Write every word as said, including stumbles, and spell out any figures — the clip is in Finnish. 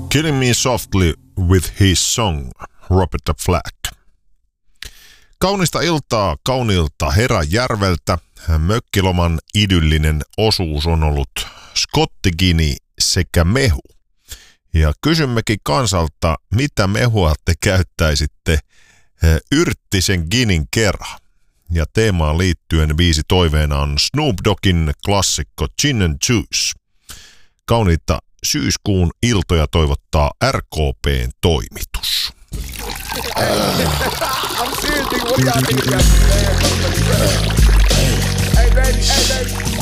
Killing Me Softly with His Song, Robert the Flack. Kaunista iltaa kauniilta Heräjärveltä. Mökkiloman idyllinen osuus on ollut skottigini sekä mehu. Ja kysymmekin kansalta, mitä mehua te käyttäisitte yrttisen ginin kerran. Ja teemaan liittyen biisi toiveena on Snoop Doggin klassikko Gin and Juice. Kauniita syyskuun iltoja toivottaa R K P:n toimitus. I'm serious, nigga. What y'all niggas got? Hey, baby, hey, baby.